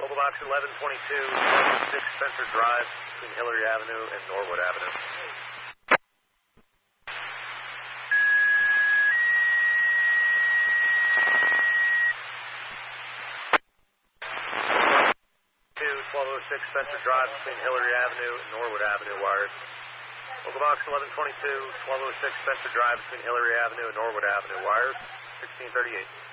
Local box 1122, 6 Spencer Drive between Hillary Avenue and Norwood Avenue. Spencer Drive between Hillary Avenue and Norwood Avenue wired. Local box 1122, 1206 Spencer Drive between Hillary Avenue and Norwood Avenue wired, 1638.